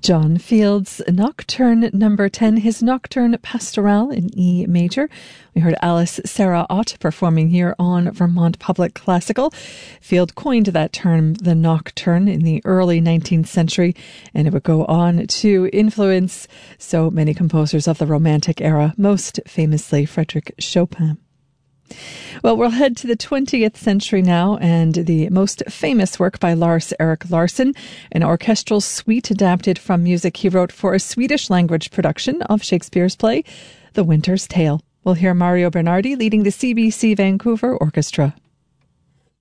John Field's Nocturne Number 10, his Nocturne Pastorale in E major. We heard Alice Sarah Ott performing here on Vermont Public Classical. Field coined that term, the nocturne, in the early 19th century, and it would go on to influence so many composers of the Romantic era, most famously Frédéric Chopin. Well, we'll head to the 20th century now, and the most famous work by Lars Erik Larsson, an orchestral suite adapted from music he wrote for a Swedish language production of Shakespeare's play, The Winter's Tale. We'll hear Mario Bernardi leading the CBC Vancouver Orchestra.